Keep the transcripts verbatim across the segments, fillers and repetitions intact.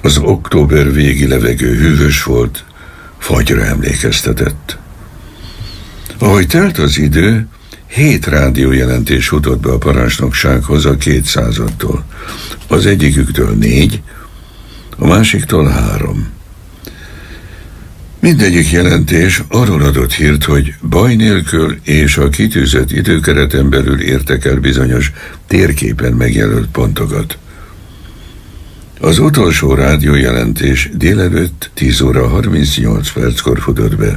Az október végi levegő hűvös volt, fagyra emlékeztetett. Ahogy telt az idő, hét rádiójelentés futott be a parancsnoksághoz a kétszázadtól. Az egyiküktől négy, a másiktól három. Mindegyik jelentés arról adott hírt, hogy baj nélkül és a kitűzött időkereten belül értek el bizonyos térképen megjelölt pontokat. Az utolsó rádiójelentés délelőtt tíz óra harmincnyolc perckor futott be.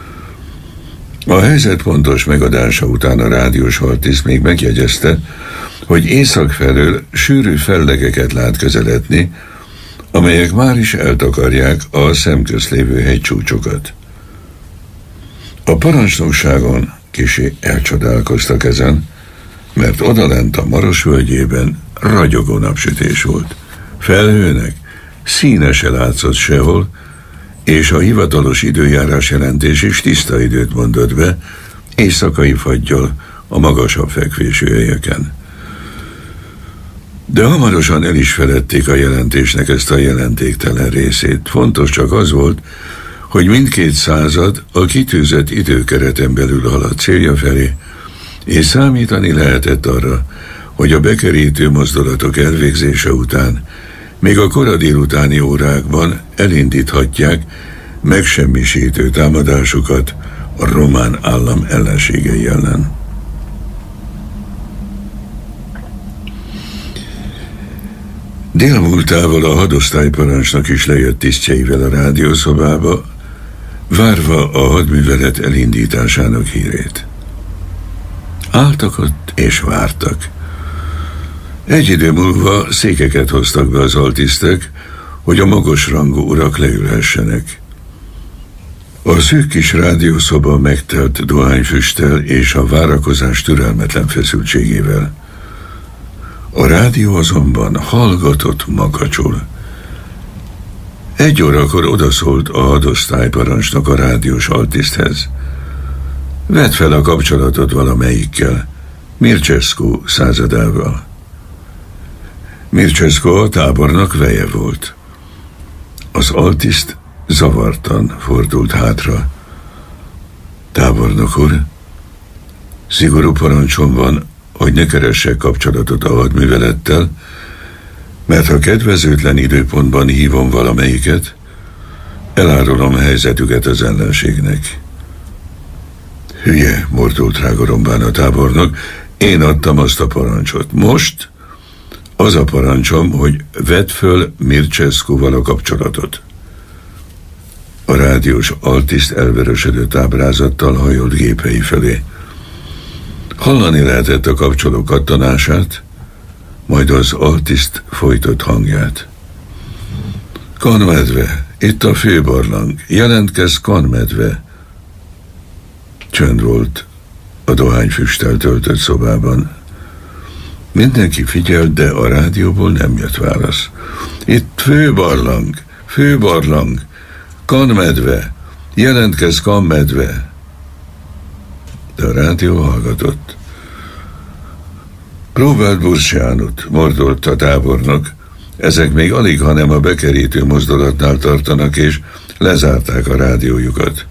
A helyzet pontos megadása után a rádiós altiszt még megjegyezte, hogy észak felől sűrű fellegeket lát közeledni, amelyek már is eltakarják a szemközt lévő hegycsúcsokat. A parancsnokságon kissé elcsodálkoztak ezen, mert odalent a Maros völgyében ragyogó napsütés volt. Felhőnek színe se látszott sehol, és a hivatalos időjárás jelentés is tiszta időt mondott be, éjszakai faggyal a magasabb fekvésű helyeken. De hamarosan el is feledték a jelentésnek ezt a jelentéktelen részét. Fontos csak az volt, hogy mindkét század a kitűzött időkereten belül haladt célja felé, és számítani lehetett arra, hogy a bekerítő mozdulatok elvégzése után még a kora délutáni órákban elindíthatják megsemmisítő támadásukat a román állam ellenségei ellen. Délmúltával a hadosztályparancsnok is lejött tisztjeivel a rádiószobába, várva a hadművelet elindításának hírét. Álltak ott és vártak. Egy idő múlva székeket hoztak be az altisztek, hogy a magas rangú urak leülhessenek. A szűk kis rádiószoba megtelt dohányfüsttel és a várakozás türelmetlen feszültségével. A rádió azonban hallgatott makacsul. Egy órakor odaszólt a hadosztályparancsnok a rádiós altiszthez. Vedd fel a kapcsolatot valamelyikkel, Mircescu századával. Mircescu a tábornok veje volt. Az altiszt zavartan fordult hátra. Tábornok úr, szigorú parancsom van, hogy ne keressek kapcsolatot a hadművelettel, mert ha kedvezőtlen időpontban hívom valamelyiket, elárulom helyzetüket az ellenségnek. Hülye, mordult rá gorombán a tábornok, én adtam azt a parancsot. Most az a parancsom, hogy vedd föl Mircescuval a kapcsolatot. A rádiós altiszt elvörösödött ábrázattal hajolt gépei felé. Hallani lehetett a kapcsoló kattanását, majd az altiszt folytott hangját. Kanmedve, itt a főbarlang, jelentkez Kanmedve. Csönd volt a dohányfüsttel töltött szobában. Mindenki figyelt, de a rádióból nem jött válasz. Itt főbarlang, főbarlang, Kanmedve, jelentkez Kanmedve. De a rádió hallgatott. Próbált Burcsánut, mordolt a tábornok. Ezek még alig, hanem a bekerítő mozdulatnál tartanak, és lezárták a rádiójukat.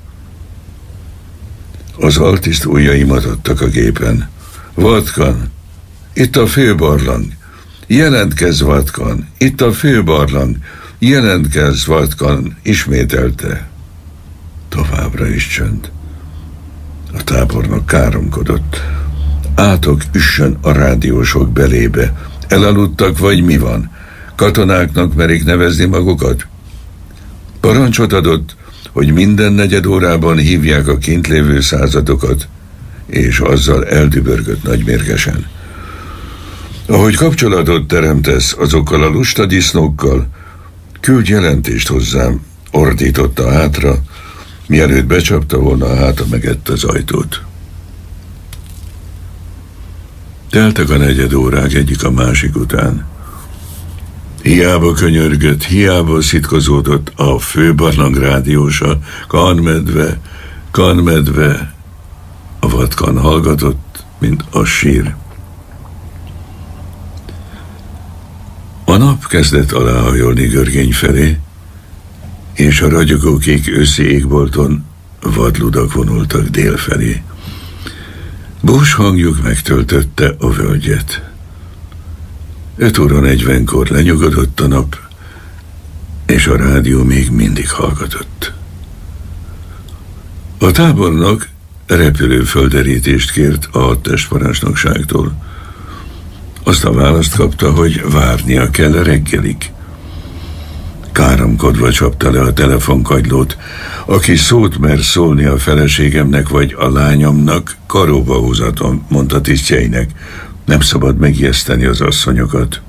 Az altiszt ujjai matadtak a gépen. Vatkan, itt a főbarlang. Jelentkez, Vatkan, itt a főbarlang. Jelentkez, Vatkan, ismételte. Továbbra is csönd. A tábornok káromkodott. Átok üssön a rádiósok belébe. Elaludtak, vagy mi van? Katonáknak merik nevezni magukat? Parancsot adott, hogy minden negyed órában hívják a kint lévő századokat, és azzal eldübörgött nagymérgesen. Ahogy kapcsolatot teremtesz azokkal a lusta disznókkal, küldj jelentést hozzám, ordította hátra, mielőtt becsapta volna a háta megett az ajtót. Teltek a negyed órák egyik a másik után. Hiába könyörgött, hiába szitkozódott a főbarlang rádiósa, Kanmedve, Kanmedve. A Vatkan hallgatott, mint a sír. A nap kezdett aláhajolni Görgény felé, és a ragyogókék őszi égbolton vadludak vonultak dél felé. Bús hangjuk megtöltötte a völgyet. Öt óra negyvenkor lenyugodott a nap, és a rádió még mindig hallgatott. A tábornok repülőfölderítést kért a hadtestparancsnokságtól. Azt a választ kapta, hogy várnia kell reggelig. Káromkodva csapta le a telefonkagylót. Aki szót mer szólni a feleségemnek vagy a lányomnak, karóba húzatom, mondta tisztjeinek. Nem szabad megijeszteni az asszonyokat.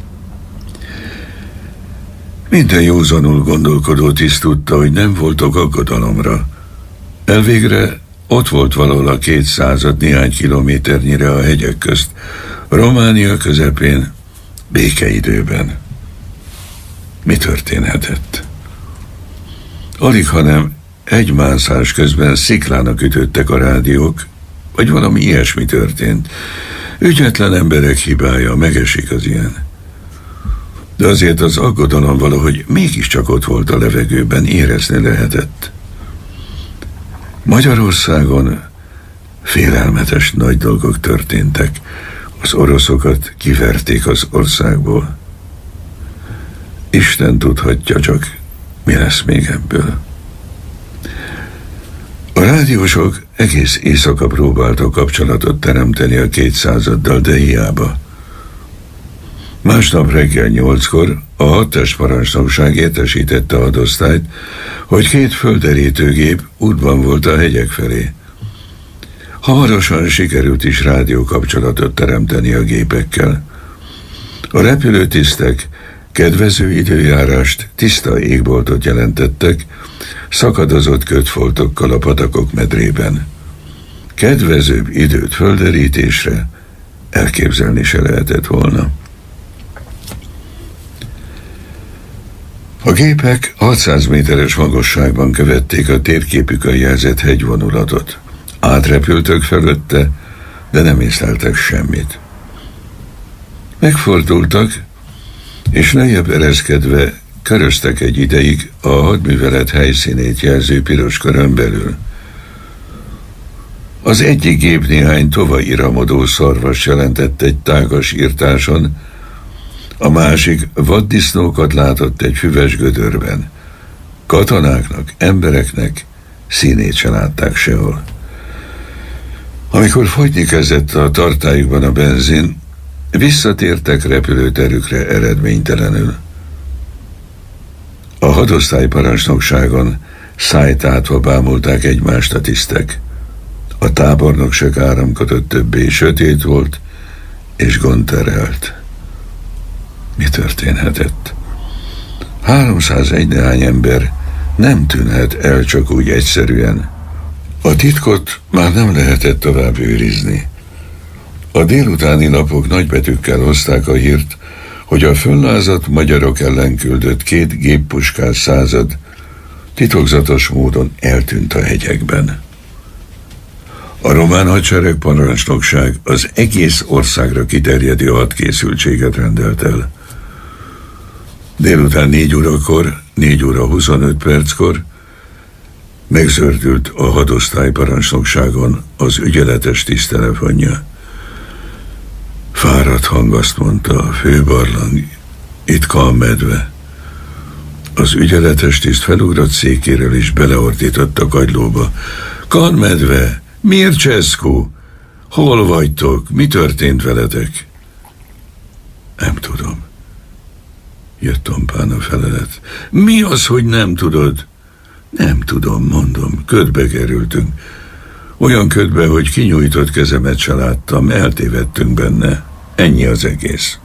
Minden józanul gondolkodó tiszt tudta, hogy nem voltak aggodalomra. Elvégre ott volt valahol a kétszázad néhány kilométernyire a hegyek közt, Románia közepén, békeidőben. Mi történhetett? Alig, hanem egy mászás közben sziklának ütöttek a rádiók, vagy valami ilyesmi történt. Ügyetlen emberek hibája, megesik az ilyen. De azért az aggodalom valahogy mégiscsak ott volt a levegőben, érezni lehetett. Magyarországon félelmetes nagy dolgok történtek. Az oroszokat kiverték az országból. Isten tudhatja csak, mi lesz még ebből. A rádiósok egész éjszaka próbáltak kapcsolatot teremteni a kétszázaddal, de hiába. Másnap reggel nyolckor a hadtestparancsnokság értesítette a hadosztályt, hogy két földerítőgép útban volt a hegyek felé. Hamarosan sikerült is rádiókapcsolatot teremteni a gépekkel. A repülőtisztek kedvező időjárást, tiszta égboltot jelentettek, szakadozott kötfoltokkal a patakok medrében. Kedvezőbb időt földerítésre elképzelni se lehetett volna. A gépek hatszáz méteres magasságban követték a térképükön jelzett hegyvonulatot. Átrepültök felőtte, de nem észleltek semmit. Megfordultak, és lejjebb ereszkedve köröztek egy ideig a hadművelet helyszínét jelző piros körön belül. Az egyik gép néhány tovairamodó szarvas jelentett egy tágas írtáson, a másik vaddisznókat látott egy füves gödörben. Katonáknak, embereknek színét se látták sehol. Amikor fogyni kezdett a tartályukban a benzin, visszatértek repülőterükre eredménytelenül. A hadosztály parancsnokságon szájtátva bámulták egymást a tisztek. A tábornok se áramkodott többé, sötét volt és gondterelt. Mi történhetett? háromszázegy néhány ember nem tűnhet el csak úgy egyszerűen. A titkot már nem lehetett tovább őrizni. A délutáni lapok nagybetűkkel hozták a hírt, hogy a föllázadt magyarok ellen küldött két géppuskás század titokzatos módon eltűnt a hegyekben. A román hadsereg parancsnokság az egész országra kiterjedő hadkészültséget rendelt el. Délután négy órakor, négy óra huszonöt perckor megzördült a hadosztály parancsnokságon az ügyeletes tiszttelefonja. Fáradt hang azt mondta, a főbarlang, itt Kanmedve. Az ügyeletes tiszt felugrott székéről és beleordított a kagylóba. Kanmedve, Mircescu, hol vagytok? Mi történt veletek? Nem tudom. Jött tompán a felelet. Mi az, hogy nem tudod? Nem tudom, mondom, ködbe kerültünk. Olyan ködbe, hogy kinyújtott kezemet se láttam, eltévedtünk benne. Ennyi az egész.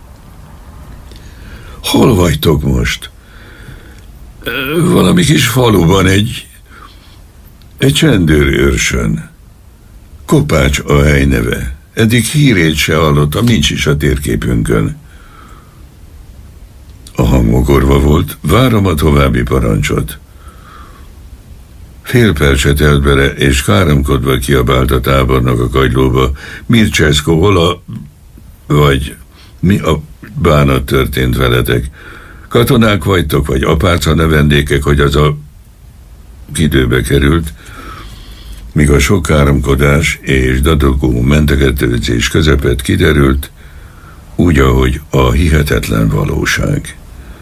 Hol vagytok most? Valami kis faluban, egy egy csendőrőrsön. Kopács a hely neve. Eddig hírét se hallottam, nincs is a térképünkön. A hang mogorva volt, várom a további parancsot. Fél percet telt bele, és káromkodva kiabált a tábornok a kagylóba. Mircescu, hol a... vagy... mi a... bánat történt veletek. Katonák vagytok, vagy apáca növendékek, hogy az a időbe került, míg a sok káromkodás és dadogó mentegetőzés közepet kiderült, úgy, ahogy a hihetetlen valóság.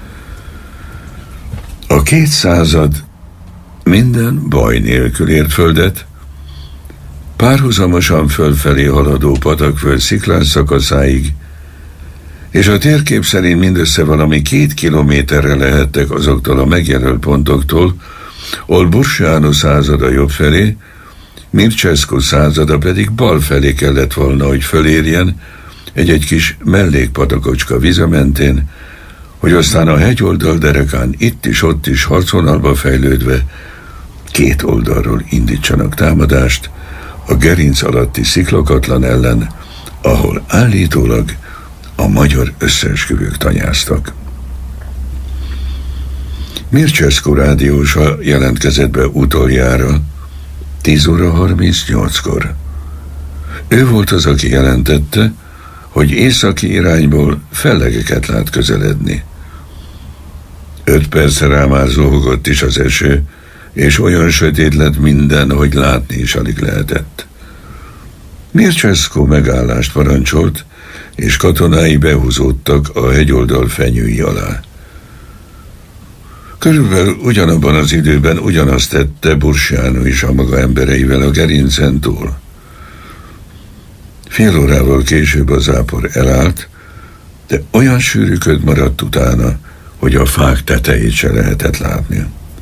A két század minden baj nélkül ért földet, párhuzamosan fölfelé haladó patakföld sziklás szakaszáig, és a térkép szerint mindössze valami két kilométerre lehettek azoktól a megjelölt pontoktól, ahol Bursianu százada jobb felé, Mircescu százada pedig bal felé kellett volna, hogy fölérjen egy-egy kis mellékpatakocska vize mentén, hogy aztán a hegyoldal derekán itt is, ott is harcvonalba fejlődve két oldalról indítsanak támadást a gerinc alatti sziklakatlan ellen, ahol állítólag a magyar összeesküvők tanyáztak. Mircescu rádiósa jelentkezett be utoljára tíz óra harmincnyolckor. Ő volt az, aki jelentette, hogy északi irányból fellegeket lát közeledni. Öt percre rá már zúgott is az eső, és olyan sötét lett minden, hogy látni is alig lehetett. Mircescu megállást parancsolt, és katonái behúzódtak a hegyoldal fenyői alá. Körülbelül ugyanabban az időben ugyanazt tette Bursianu is a maga embereivel a gerincen túl. Fél órával később a zápor elállt, de olyan sűrű köd maradt utána, hogy a fák tetejét se lehetett látni.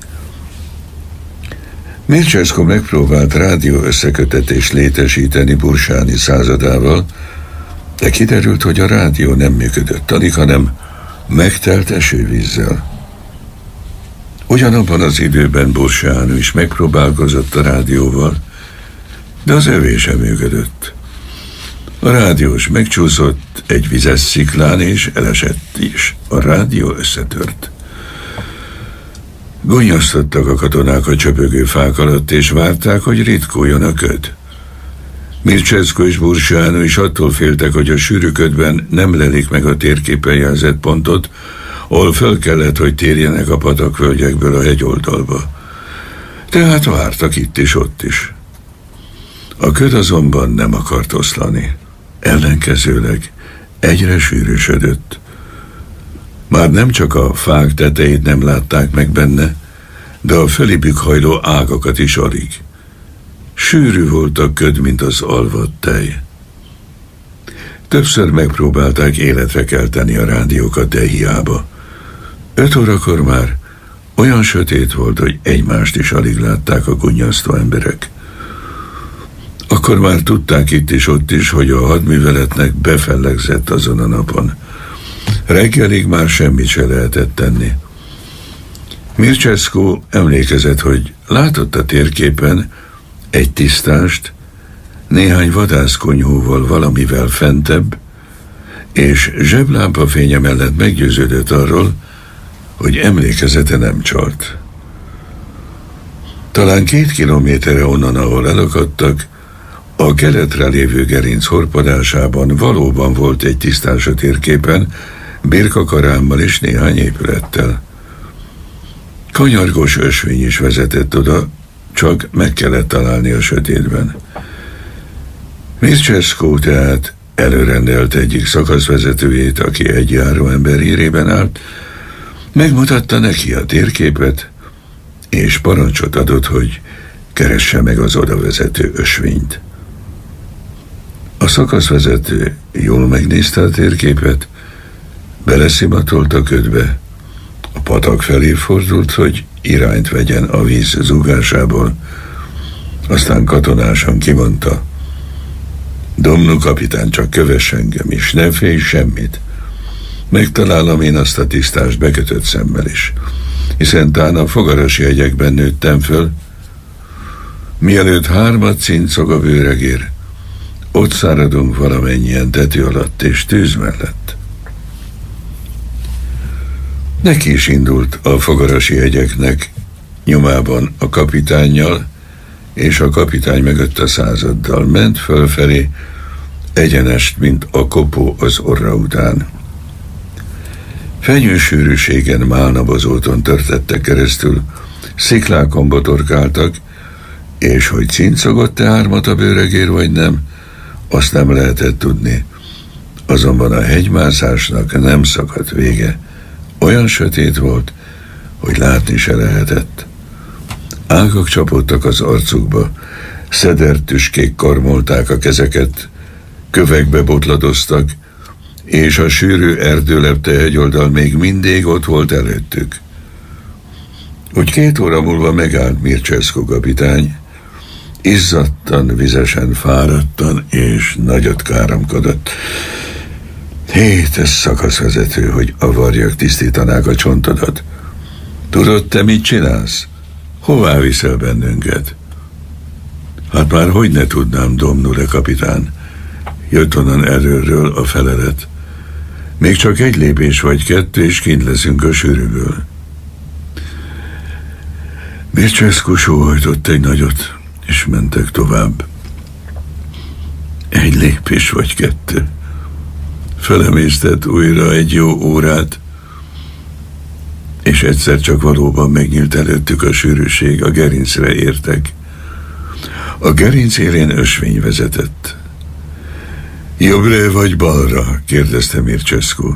Mircescu megpróbált rádió összekötetést létesíteni Bursiani századával, de kiderült, hogy a rádió nem működött alig, hanem megtelt esővízzel. Ugyanabban az időben Bursianu is megpróbálkozott a rádióval, de az övé sem működött. A rádiós megcsúszott egy vizes sziklán, és elesett is. A rádió összetört. Gonyasztottak a katonák a csöpögő fák alatt, és várták, hogy ritkuljon a köd. Mircescu és Bursianu is attól féltek, hogy a sűrű ködben nem lelik meg a térképen jelzett pontot, ahol föl kellett, hogy térjenek a patakvölgyekből a hegyoldalba. Tehát vártak itt is, ott is. A köd azonban nem akart oszlani. Ellenkezőleg egyre sűrűsödött. Már nem csak a fák tetejét nem látták meg benne, de a fölébük hajló ágakat is alig. Sűrű volt a köd, mint az alvadt tej. Többször megpróbálták életre kelteni a rádiókat, de hiába. Öt órakor már olyan sötét volt, hogy egymást is alig látták a gunnyasztó emberek. Akkor már tudták itt is, ott is, hogy a hadműveletnek befellegzett azon a napon. Reggelig már semmit se lehetett tenni. Mircescu emlékezett, hogy látott a térképen egy tisztást, néhány vadászkonyhóval valamivel fentebb, és zseblámpa fénye mellett meggyőződött arról, hogy emlékezete nem csalt. Talán két kilométerre onnan, ahol elakadtak, a keletre lévő gerinc horpadásában valóban volt egy tisztás a térképen, birkakarámmal és néhány épülettel. Kanyargós ösvény is vezetett oda, csak meg kellett találni a sötétben. Mircescu tehát előrendelt egyik szakaszvezetőjét, aki egy járóember hírében állt, megmutatta neki a térképet, és parancsot adott, hogy keresse meg az odavezető ösvényt. A szakaszvezető jól megnézte a térképet, beleszimatolt a ködbe, a patak felé fordult, hogy irányt vegyen a víz zúgásából, aztán katonásan kimondta: Domnul kapitán, csak kövess engem is, ne félj semmit. Megtalálom én azt a tisztást bekötött szemmel is, hiszen tán a fogarasi hegyekben nőttem föl. Mielőtt hármat cincog a vőregér, ott száradunk valamennyien tető alatt és tűz mellett. Neki is indult a fogarasi hegyeknek nyomában a kapitánnyal, és a kapitány mögött a századdal ment fölfelé, egyenest, mint a kopó az orra után. Fenyősűrűségen málnabozóton törtettek keresztül, sziklákon botorkáltak, és hogy cincogott-e ármat a bőregér vagy nem, azt nem lehetett tudni. Azonban a hegymászásnak nem szakadt vége. Olyan sötét volt, hogy látni se lehetett. Ágak csapódtak az arcukba, szedertüskék karmolták a kezeket, kövekbe botladoztak, és a sűrű erdőlepte hegyoldal még mindig ott volt előttük. Úgy két óra múlva megállt Mircescu kapitány, izzadtan, vizesen, fáradtan, és nagyot káromkodott. Hét, ez szakaszvezető, hogy a varjak tisztítanák a csontodat. Tudod, te mit csinálsz? Hová viszel bennünket? Hát már hogy ne tudnám, domnule kapitán. Jött onnan előről a felelet. Még csak egy lépés vagy kettő, és kint leszünk a sűrűből. Mircescu sóhajtott egy nagyot, és mentek tovább. Egy lépés vagy kettő. Felemésztett újra egy jó órát, és egyszer csak valóban megnyílt előttük a sűrűség, a gerincre értek. A gerinc élén ösvény vezetett. Jobbra vagy balra? Kérdezte Mircescu.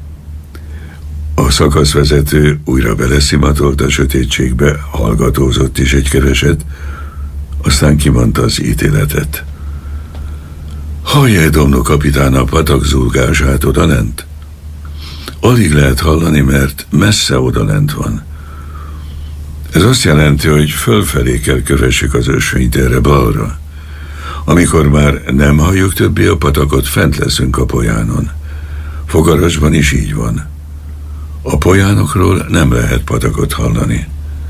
A szakaszvezető újra beleszimatolt a sötétségbe, hallgatózott is egy keveset, aztán kimondta az ítéletet. Hallja, domnó kapitán, a patak zúgását odalent? Alig lehet hallani, mert messze odalent van. Ez azt jelenti, hogy fölfelé kell kövessük az ösvényt erre balra. Amikor már nem halljuk többé a patakot, fent leszünk a pojánon. Fogarasban is így van. A polyánokról nem lehet patakot hallani.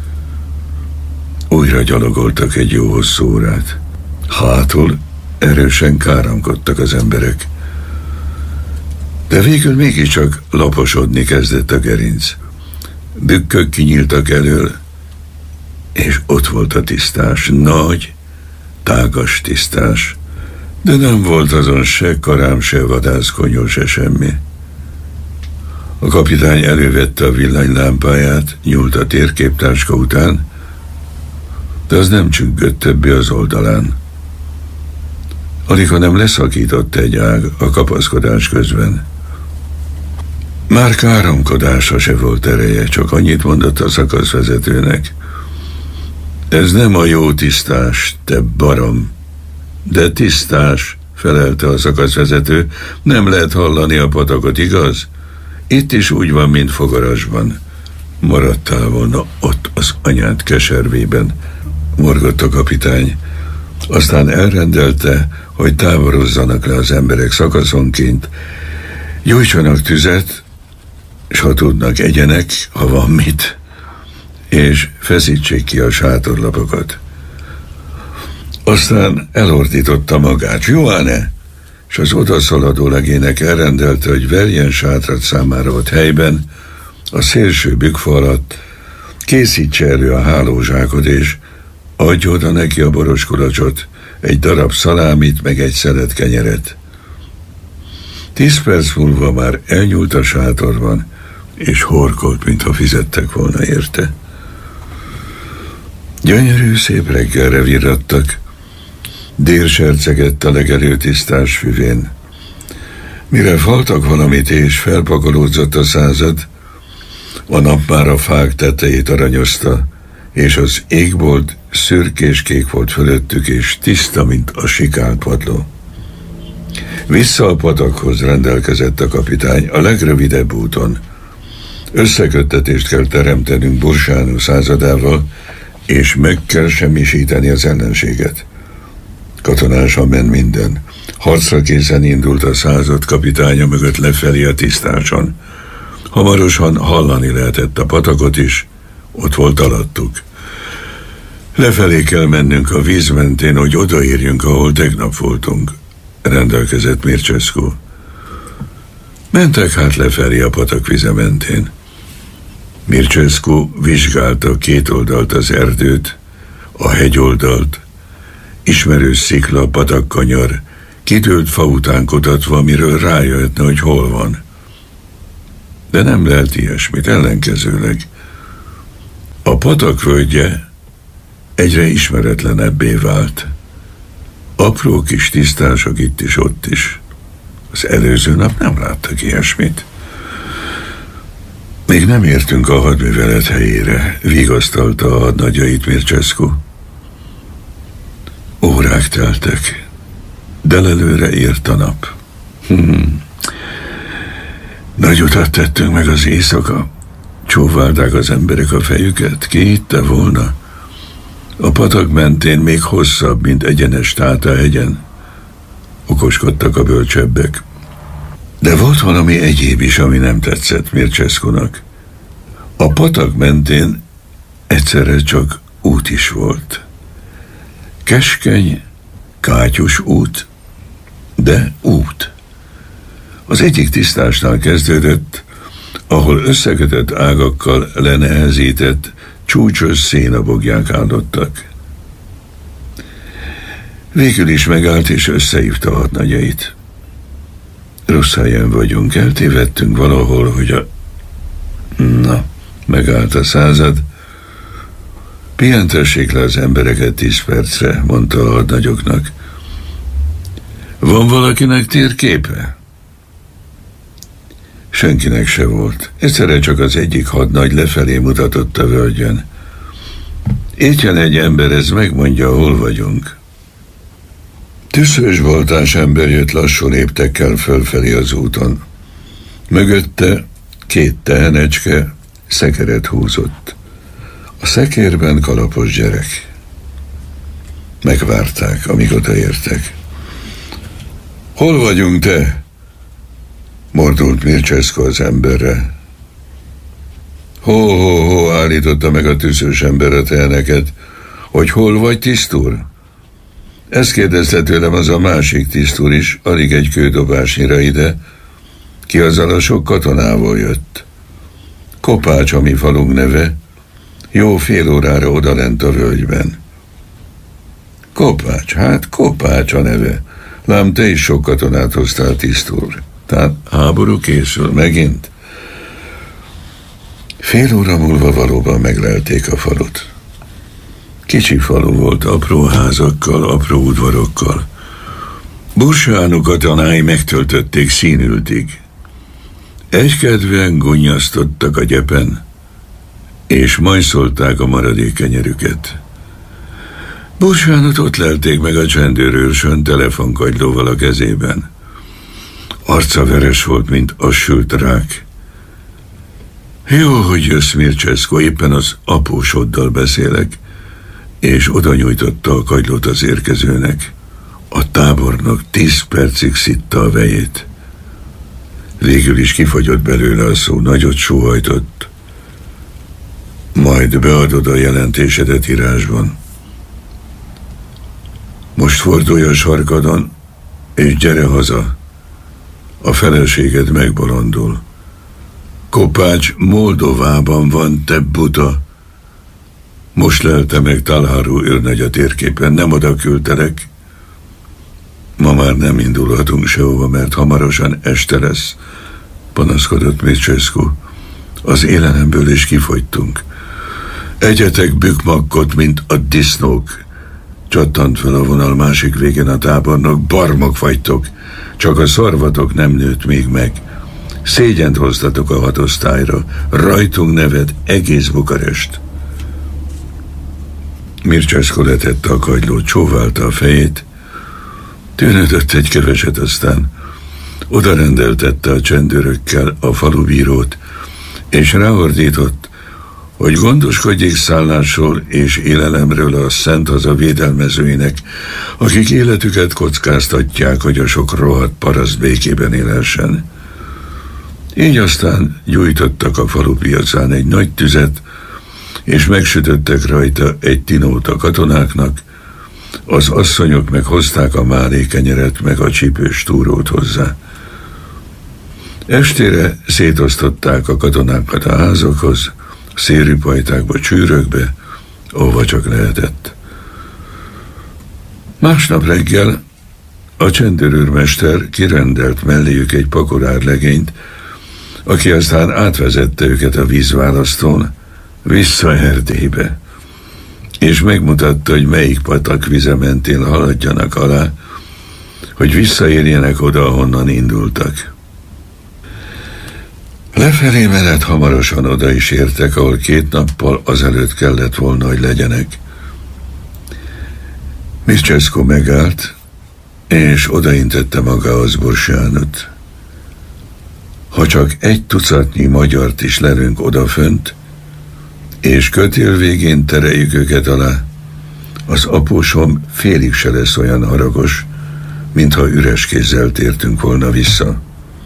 Újra gyalogoltak egy jó hosszú órát. Hátul erősen káromkodtak az emberek. De végül mégiscsak laposodni kezdett a gerinc. Bükkök kinyíltak elől, és ott volt a tisztás, nagy, tágas tisztás, de nem volt azon se karám, se vadászkonyó, se semmi. A kapitány elővette a villanylámpáját, nyúlt a térképtáska után, de az nem csüggött többé az oldalán. Alig, hanem leszakított egy ág a kapaszkodás közben. Már káromkodása se volt ereje, csak annyit mondott a szakaszvezetőnek. Ez nem a jó tisztás, te barom. De tisztás, felelte a szakaszvezető, nem lehet hallani a patakot, igaz? Itt is úgy van, mint Fogarasban. Maradtál volna ott az anyád keservében, morgott a kapitány. Aztán elrendelte, hogy táborozzanak le az emberek szakaszonként, gyújtsanak tüzet, s ha tudnak, egyenek, ha van mit, és feszítsék ki a sátorlapokat. Aztán elordította magát, Johanne, és az odaszaladó legének elrendelte, hogy verjen sátrat számára ott helyben, a szélső bükkfa alatt, készítse elő a hálózsákot, és adj oda neki a boros kulacsot, egy darab szalámit, meg egy szelet kenyeret. Tíz perc múlva már elnyúlt a sátorban, és horkolt, mintha fizettek volna érte. Gyönyörű szép reggelre virradtak, dél sercegett a legelő tisztás füvén. Mire faltak valamit és felpakolódzott a század, a nap már a fák tetejét aranyozta, és az égbolt szürkéskék volt fölöttük, és tiszta, mint a sikált padló. Vissza a patakhoz rendelkezett a kapitány a legrövidebb úton. Összeköttetést kell teremtenünk Bursánó századával, és meg kell semmisíteni az ellenséget. Katonásan ment minden. Harcra készen indult a század kapitánya mögött lefelé a tisztáson. Hamarosan hallani lehetett a patakot is, ott volt alattuk. Lefelé kell mennünk a víz mentén, hogy odaérjünk, ahol tegnap voltunk, rendelkezett Mircescu. Mentek hát lefelé a patak vize mentén. Mircescu vizsgálta két oldalt az erdőt, a hegyoldalt, ismerős szikla, patakkanyar, kidőlt fa után kutatva, amiről rájöhetne, hogy hol van. De nem lehet ilyesmit, ellenkezőleg. A patak völgye egyre ismeretlenebbé vált. Apró kis tisztások itt is, ott is. Az előző nap nem láttak ilyesmit. Még nem értünk a hadművelet helyére, vigasztalta a hadnagyait Mircescu. Órák teltek, delelőre ért a nap. Hmm. Nagy utat tettünk meg az éjszaka. Csóválták az emberek a fejüket. Ki hitte volna? A patak mentén még hosszabb, mint egyenes Tátahegyen. Okoskodtak a bölcsebbek. De volt valami egyéb is, ami nem tetszett Mircescunak. A patak mentén egyszerre csak út is volt. Keskeny, kátyus út, de út. Az egyik tisztásnál kezdődött, ahol összekötött ágakkal lenehezített, csúcsos szénaboglyák állottak. Végül is megállt és összehívta a hadnagyait. Rossz helyen vagyunk, eltévedtünk valahol, hogy a... Na, megállt a század. Pihentessék le az embereket tíz percre, mondta a hadnagyoknak. Van valakinek térképe? Senkinek se volt. Egyszerre csak az egyik hadnagy lefelé mutatott a völgyen. Itt jön egy ember, ez megmondja, hol vagyunk. Tüszös boltás ember jött lassú léptekkel fölfelé az úton. Mögötte két tehenecske szekeret húzott. A szekérben kalapos gyerek. Megvárták, amíg odaértek. Hol vagyunk, te? Mordult Mircescu az emberre. Ho, ho, ho, állította meg a tüszös ember a teheneket, hogy hol vagy, tisztúr? Ezt kérdezte tőlem az a másik tisztúr is, alig egy kődobásnyira ide, ki azzal a sok katonával jött. Kopács a mi falunk neve, jó fél órára odalent a völgyben. Kopács, hát Kopács a neve. Lám, te is sok katonát hoztál, tisztúr. Tehát háború készül megint. Fél óra múlva valóban meglelték a falut. Kicsi falu volt, apró házakkal, apró udvarokkal. Bursánú katonái megtöltötték színültig. Egykedvűen gunnyasztottak a gyepen, és majszolták a maradék kenyerüket. Bursánut ott lelték meg a csendőrőrsön telefonkagylóval a kezében. Arca veres volt, mint a sült rák. Jó, hogy jössz, Mircescu, éppen az apósoddal beszélek, és oda nyújtotta a kagylót az érkezőnek. A tábornok tíz percig szitta a vejét. Végül is kifagyott belőle a szó, nagyot sóhajtott. Majd beadod a jelentésedet írásban. Most fordulj a sarkadon, és gyere haza. A feleséged megbolondul. Kopács Moldovában van, te buta. Most lelte meg Talharu őrnagy a térképen, nem oda küldtelek. Ma már nem indulhatunk sehova, mert hamarosan este lesz, panaszkodott Mircescu. Az élenemből is kifogytunk. Egyetek bükmakkot, mint a disznók. Csattant fel a vonal másik végén a tábornok. Barmok vagytok, csak a szarvatok nem nőtt még meg. Szégyent hoztatok a hatosztályra, rajtunk neved egész Bukarest. Mircescu letette a kagylót, csóválta a fejét, tűnődött egy keveset, aztán oda rendeltette a csendőrökkel a falubírót, és ráordított, hogy gondoskodjék szállásról és élelemről a szent haza védelmezőinek, akik életüket kockáztatják, hogy a sok rohadt paraszt békében élhessen. Így aztán gyújtottak a falu piacán egy nagy tüzet, és megsütöttek rajta egy tinót a katonáknak, az asszonyok meg hozták a málékenyeret meg a csípős túrót hozzá. Estére szétosztották a katonákat a házakhoz, szélripajtákba, csűrökbe, ahova csak lehetett. Másnap reggel a csendőrőrmester kirendelt melléjük egy pakorárlegényt, aki aztán átvezette őket a vízválasztón vissza Erdélybe, és megmutatta, hogy melyik patak vize mentén haladjanak alá, hogy visszaérjenek oda, ahonnan indultak. Lefelé mellett hamarosan oda is értek, ahol két nappal azelőtt kellett volna, hogy legyenek. Miszcseszko megállt, és odaintette magához Borsánot. Ha csak egy tucatnyi magyart is lelünk odafönt, és kötél végén tereljük őket alá, az apósom félig se lesz olyan haragos, mintha üres kézzel tértünk volna vissza.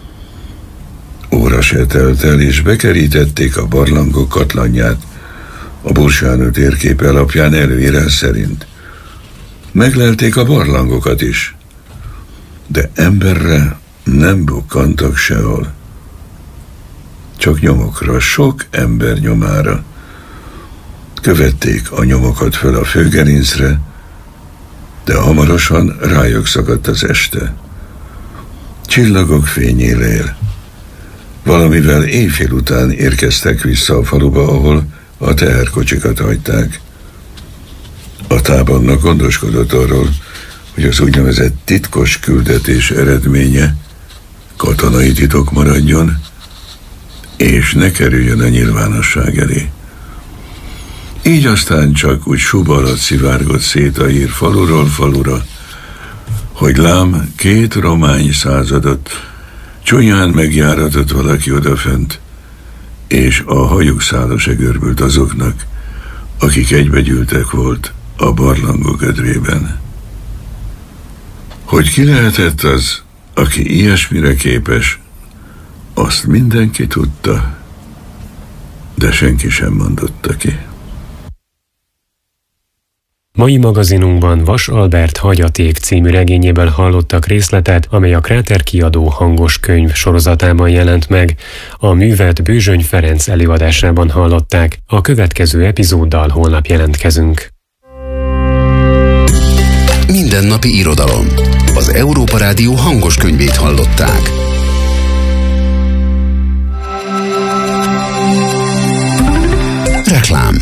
Óra se telt el, és bekerítették a barlangok katlanját a Borsánő térkép alapján előírás szerint. Meglelték a barlangokat is, de emberre nem bukkantak sehol. Csak nyomokra, sok ember nyomára. Követték a nyomokat föl a főgerincre, de hamarosan rájuk szakadt az este. Csillagok fényél él. Valamivel éjfél után érkeztek vissza a faluba, ahol a teherkocsikat hagyták. A tábornok gondoskodott arról, hogy az úgynevezett titkos küldetés eredménye katonai titok maradjon, és ne kerüljön a nyilvánosság elé. Így aztán csak úgy suba alatt szivárgott szét a hír faluról falura, hogy lám két romány századot csúnyán megjáratott valaki odafönt, és a hajuk szála se görbült azoknak, akik egybegyűltek volt a barlangok ödrében. Hogy ki lehetett az, aki ilyesmire képes, azt mindenki tudta, de senki sem mondotta ki. Mai magazinunkban Vas Albert Hagyaték című regényéből hallottak részletet, amely a Kráter Kiadó hangos könyv sorozatában jelent meg. A művet Bőzsöny Ferenc előadásában hallották. A következő epizóddal holnap jelentkezünk. Mindennapi irodalom. Az Európa Rádió hangos könyvét hallották. Reklám.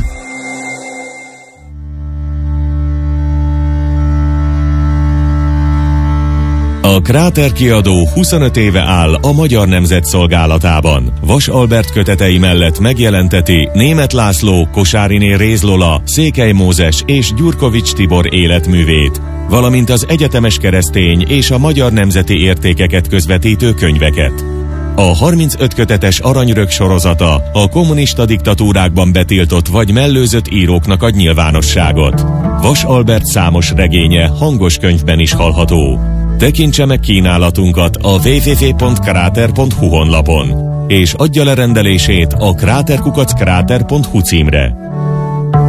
A Kráter Kiadó huszonöt éve áll a Magyar Nemzet szolgálatában. Vas Albert kötetei mellett megjelenteti Németh László, Kosáriné Réz Lola, Székely Mózes és Gyurkovics Tibor életművét, valamint az egyetemes keresztény és a magyar nemzeti értékeket közvetítő könyveket. A harmincöt kötetes Aranyrög sorozata a kommunista diktatúrákban betiltott vagy mellőzött íróknak ad nyilvánosságot. Vas Albert számos regénye hangos könyvben is hallható. Tekintse meg kínálatunkat a double-u double-u double-u pont kráter pont hu honlapon, és adja le rendelését a kráter kukac kráter pont hu címre.